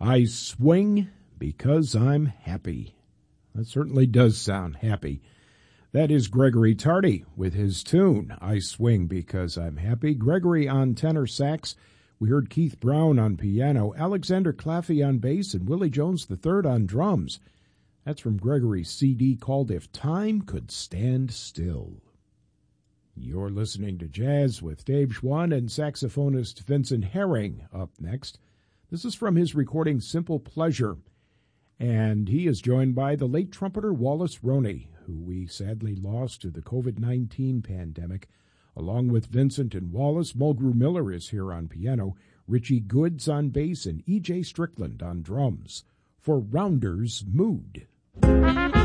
I swing because I'm happy. That certainly does sound happy. That is Gregory Tardy with his tune, I Swing Because I'm Happy. Gregory on tenor sax. We heard Keith Brown on piano, Alexander Claffey on bass, and Willie Jones III on drums. That's from Gregory's CD called If Time Could Stand Still. You're listening to Jazz with Dave Schwann and saxophonist Vincent Herring up next. This is from his recording Simple Pleasure, and he is joined by the late trumpeter Wallace Roney, who we sadly lost to the COVID-19 pandemic. Along with Vincent and Wallace, Mulgrew Miller is here on piano, Richie Goods on bass, and E.J. Strickland on drums for Rounder's Mood.